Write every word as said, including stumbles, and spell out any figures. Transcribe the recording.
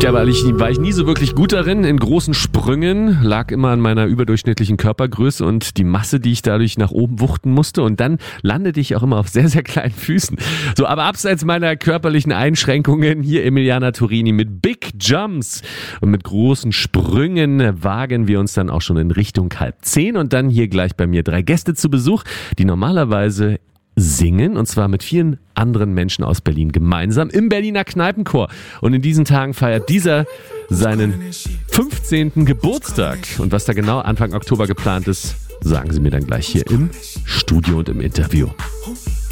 aber ich, war ich nie so wirklich gut darin, in großen Sprüngen, lag immer an meiner überdurchschnittlichen Körpergröße und die Masse, die ich dadurch nach oben wuchten musste, und dann landete ich auch immer auf sehr, sehr kleinen Füßen. So, aber abseits meiner körperlichen Einschränkungen, hier Emiliana Turini mit Big Jumps und mit großen Sprüngen wagen wir uns dann auch schon in Richtung halb zehn, und dann hier gleich bei mir drei Gäste zu Besuch, die normalerweise singen, und zwar mit vielen anderen Menschen aus Berlin gemeinsam im Berliner Kneipenchor. Und in diesen Tagen feiert dieser seinen fünfzehnten Geburtstag. Und was da genau Anfang Oktober geplant ist, sagen sie mir dann gleich hier im Studio und im Interview.